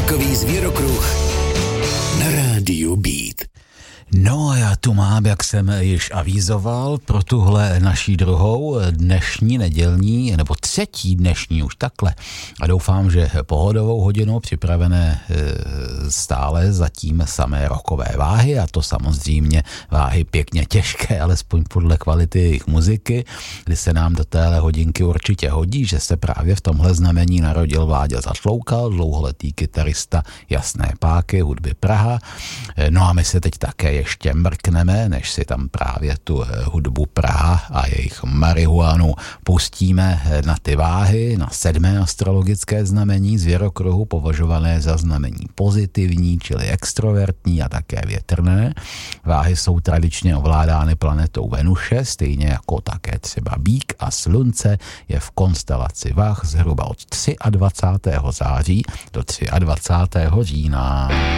Rockový zvěrokruh na rádiu Beat. No a já tu mám, jak jsem již avízoval, pro tuhle naší druhou dnešní nedělní, nebo třetí dnešní už takhle. A doufám, že pohodovou hodinu připravené stále zatím samé rockové váhy, a to samozřejmě váhy pěkně těžké, alespoň podle kvality jejich muziky, kdy se nám do téhle hodinky určitě hodí, že se právě v tomhle znamení narodil Vláďa Zatloukal, dlouholetý kytarista Jasné páky, hudby Praha. No a my se teď také ještě mrkneme, než si tam právě tu hudbu Praha a jejich marihuanu pustíme na ty váhy, na 7. astrologické znamení zvěrokruhu, považované za znamení pozitivní, čili extrovertní a také větrné. Váhy jsou tradičně ovládány planetou Venuše, stejně jako také třeba Býk, a Slunce je v konstelaci Vah zhruba od 23. září do 23. října.